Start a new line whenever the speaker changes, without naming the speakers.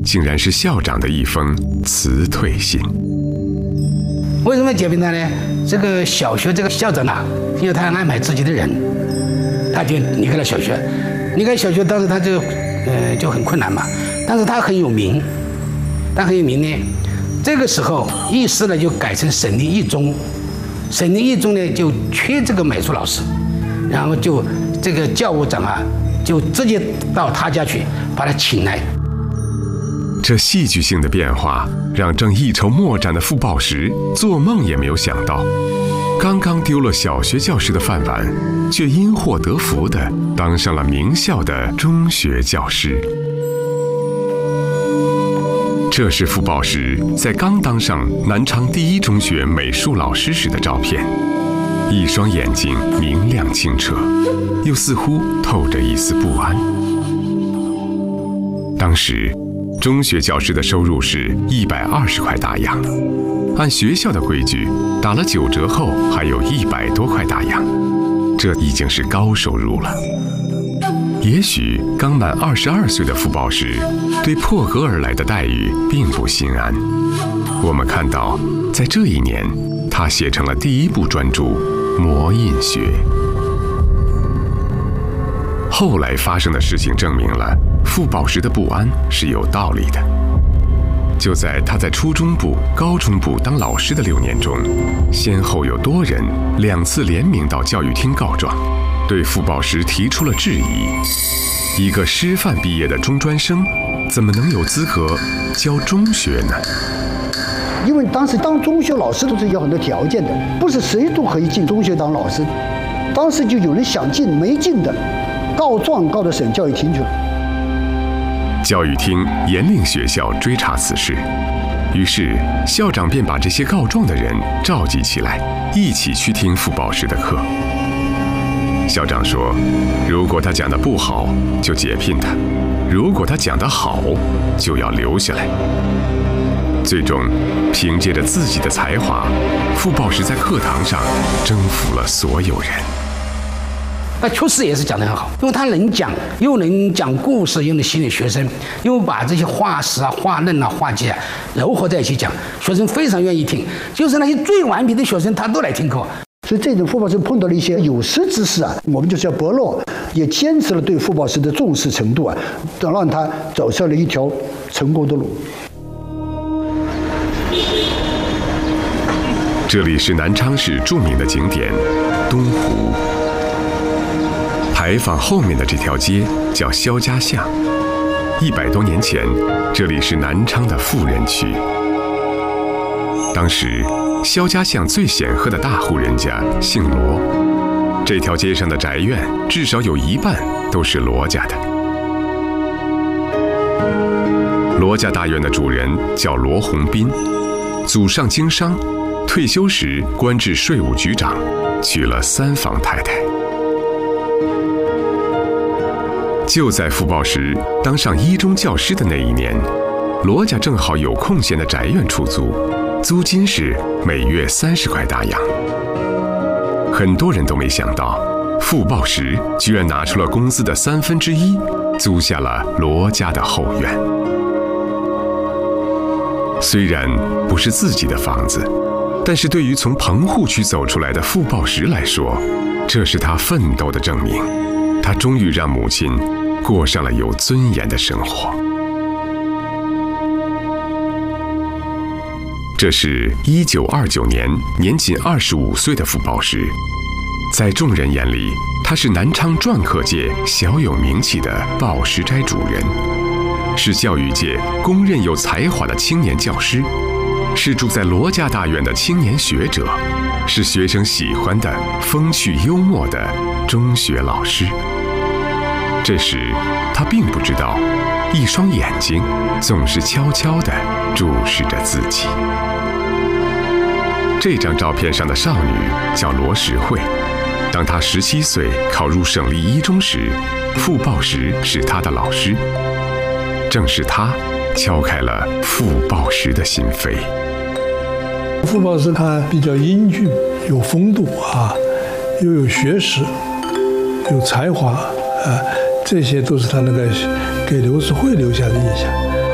竟然是校长的一封辞退信。
为什么解聘他呢？这个小学这个校长啊，因为他安排自己的人，他就离开了小学。离开小学，当时他就很困难嘛。但是他很有名，呢。这个时候，议事呢就改成省立一中，省立一中呢就缺这个美术老师，然后就这个教务长啊，就直接到他家去把他请来。
这戏剧性的变化，让正一筹莫展的傅抱石做梦也没有想到，刚刚丢了小学教师的饭碗，却因祸得福地当上了名校的中学教师。这是傅抱石在刚当上南昌第一中学美术老师时的照片，一双眼睛明亮清澈，又似乎透着一丝不安。当时中学教师的收入是120块大洋，按学校的规矩，打了9折后还有100多块大洋，这已经是高收入了。也许刚满22岁的傅抱石对破格而来的待遇并不心安。我们看到，在这一年，他写成了第一部专著《魔印学》。后来发生的事情证明了傅抱石的不安是有道理的。就在他在初中部、高中部当老师的6年中，先后有多人2次联名到教育厅告状，对傅抱石提出了质疑。一个师范毕业的中专生，怎么能有资格教中学呢？
因为当时当中学老师都是有很多条件的，不是谁都可以进中学当老师。当时就有人想进没进的，告状告到省教育厅去了。
教育厅严令学校追查此事，于是校长便把这些告状的人召集起来，一起去听傅抱石的课。校长说，如果他讲得不好，就解聘他；如果他讲得好，就要留下来。最终，凭借着自己的才华，傅抱石在课堂上征服了所有人。
他确实也是讲得很好，因为他能讲，又能讲故事，又能吸引学生，又把这些画史啊、画论啊、画技啊糅合在一起讲，学生非常愿意听。就是那些最顽皮的学生，他都来听课。
所以这种傅抱石碰到了一些有识之士啊，我们就是要伯乐，也坚持了对傅抱石的重视程度啊，让他走上了一条成功的路。
这里是南昌市著名的景点东湖。牌坊后面的这条街叫肖家巷，100多年前，这里是南昌的富人区。当时，肖家巷最显赫的大户人家姓罗，这条街上的宅院至少有1半都是罗家的。罗家大院的主人叫罗洪斌，祖上经商，退休时官至税务局长，娶了3房太太。就在傅抱石当上一中教师的那一年，罗家正好有空闲的宅院出租，租金是每月30块大洋。很多人都没想到，傅抱石居然拿出了工资的1/3，租下了罗家的后院。虽然不是自己的房子，但是对于从棚户区走出来的傅抱石来说，这是他奋斗的证明。他终于让母亲过上了有尊严的生活。这是1929年，年仅25岁的傅抱石，在众人眼里，他是南昌篆刻界小有名气的抱石斋主人，是教育界公认有才华的青年教师，是住在罗家大院的青年学者，是学生喜欢的风趣幽默的中学老师。这时，他并不知道，一双眼睛总是悄悄地注视着自己。这张照片上的少女叫罗实惠，当她17岁考入省立一中时，傅抱石是她的老师。正是他敲开了傅抱石的心扉。
傅抱石他比较英俊，有风度啊，又有学识，有才华啊，这些都是他那个给刘实惠留下的印象。